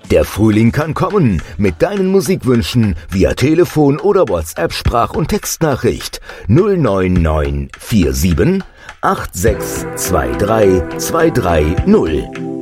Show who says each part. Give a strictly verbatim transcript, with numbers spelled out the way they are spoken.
Speaker 1: Der Frühling kann kommen mit deinen Musikwünschen via Telefon oder WhatsApp Sprach- und Textnachricht null neun neun vier sieben acht sechs zwei drei zwei drei null.